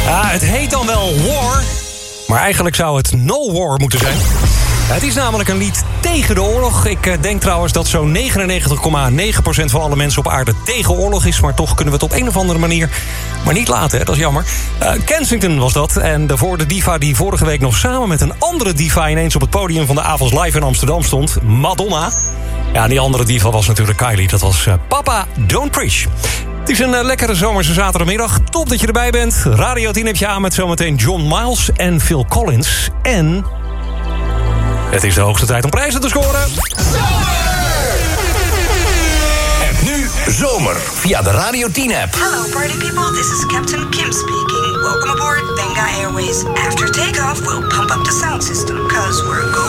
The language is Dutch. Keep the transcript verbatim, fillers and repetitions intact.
Ja, het heet dan wel War, maar eigenlijk zou het No War moeten zijn. Het is namelijk een lied tegen de oorlog. Ik uh, denk trouwens dat zo'n negenennegentig komma negen procent van alle mensen op aarde tegen oorlog is. Maar toch kunnen we het op een of andere manier maar niet laten, hè? Dat is jammer. Uh, Kensington was dat. En daarvoor de diva die vorige week nog samen met een andere diva ineens op het podium van de Avonds Live in Amsterdam stond. Madonna. Ja, die andere diva was natuurlijk Kylie. Dat was uh, Papa Don't Preach. Het is een uh, lekkere zomerse zaterdagmiddag. Top dat je erbij bent. Radio tien heb je aan met zometeen John Miles en Phil Collins. En het is de hoogste tijd om prijzen te scoren. En nu zomer via de Radio tien app. Hello party people, this is Captain Kim speaking. Welcome aboard Benga Airways. After takeoff, we'll pump up the sound system, cause we're going